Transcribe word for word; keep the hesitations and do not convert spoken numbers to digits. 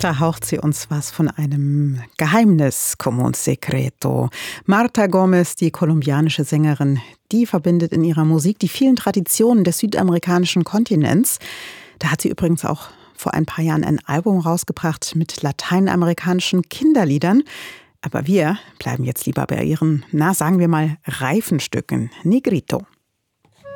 Da haucht sie uns was von einem Geheimnis, como un secreto. Marta Gómez, die kolumbianische Sängerin, die verbindet in ihrer Musik die vielen Traditionen des südamerikanischen Kontinents. Da hat sie übrigens auch vor ein paar Jahren ein Album rausgebracht mit lateinamerikanischen Kinderliedern. Aber wir bleiben jetzt lieber bei ihren, na sagen wir mal, reifen Stücken. Negrito.